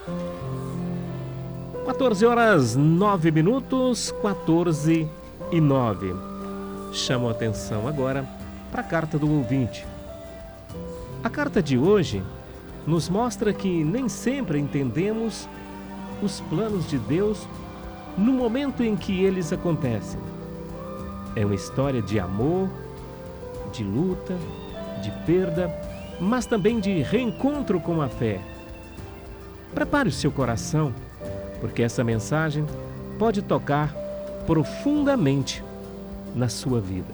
14h09, 14h09. Chamo a atenção agora para a carta do ouvinte. A carta de hoje nos mostra que nem sempre entendemos os planos de Deus no momento em que eles acontecem. É uma história de amor, de luta, de perda, mas também de reencontro com a fé. Prepare o seu coração, porque essa mensagem pode tocar profundamente na sua vida.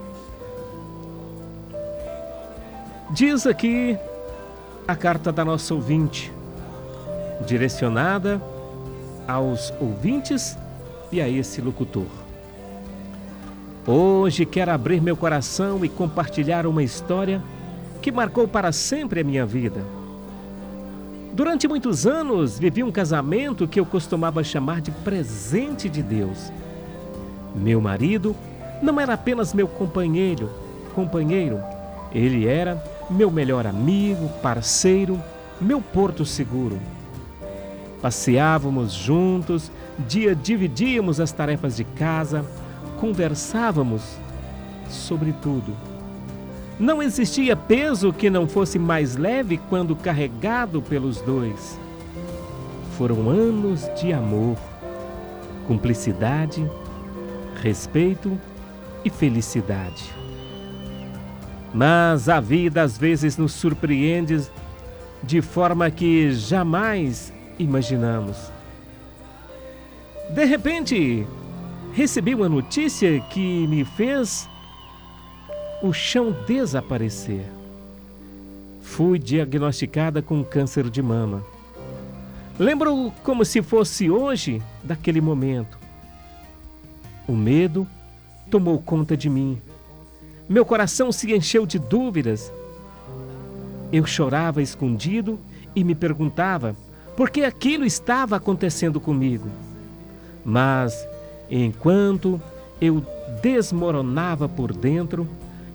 Diz aqui a carta da nossa ouvinte, direcionada aos ouvintes e a esse locutor. Hoje quero abrir meu coração e compartilhar uma história que marcou para sempre a minha vida. Durante muitos anos vivi um casamento que eu costumava chamar de presente de Deus. Meu marido não era apenas meu companheiro, ele era meu melhor amigo, parceiro, meu porto seguro. Passeávamos juntos, dividíamos as tarefas de casa, conversávamos sobre tudo. Não existia peso que não fosse mais leve quando carregado pelos dois. Foram anos de amor, cumplicidade, respeito e felicidade. Mas a vida às vezes nos surpreende de forma que jamais imaginamos. De repente, recebi uma notícia que me fez o chão desaparecer. Fui diagnosticada com câncer de mama. Lembro como se fosse hoje daquele momento. O medo tomou conta de mim. Meu coração se encheu de dúvidas. Eu chorava escondido e me perguntava por que aquilo estava acontecendo comigo. Mas, enquanto eu desmoronava por dentro,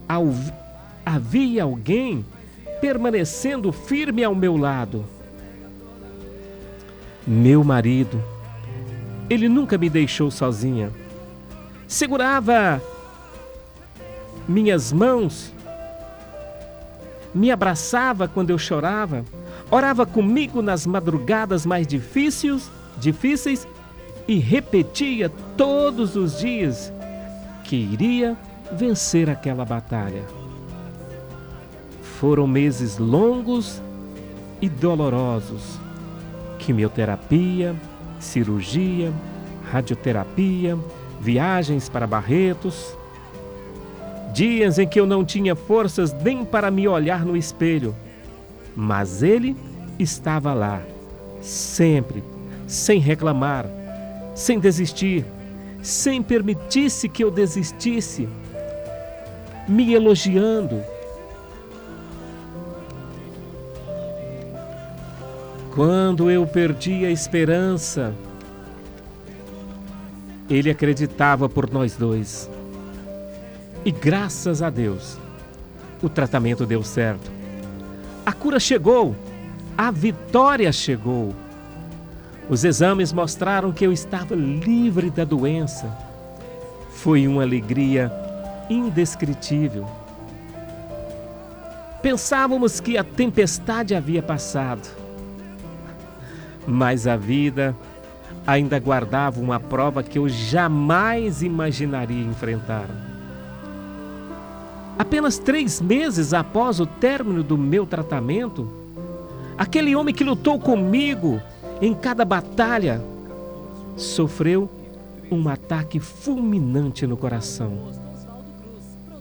havia alguém permanecendo firme ao meu lado. Meu marido, ele nunca me deixou sozinha. Segurava minhas mãos, me abraçava quando eu chorava, orava comigo nas madrugadas mais difíceis e repetia todos os dias que iria vencer aquela batalha. Foram meses longos e dolorosos. Quimioterapia, cirurgia, radioterapia, viagens para Barretos. Dias em que eu não tinha forças nem para me olhar no espelho. Mas ele estava lá, sempre, sem reclamar, sem desistir, sem permitir-se que eu desistisse, me elogiando. Quando eu perdi a esperança, ele acreditava por nós dois. E graças a Deus, o tratamento deu certo. A cura chegou, a vitória chegou. Os exames mostraram que eu estava livre da doença. Foi uma alegria indescritível. Pensávamos que a tempestade havia passado, mas a vida ainda guardava uma prova que eu jamais imaginaria enfrentar. Apenas 3 meses após o término do meu tratamento, aquele homem que lutou comigo em cada batalha sofreu um ataque fulminante no coração.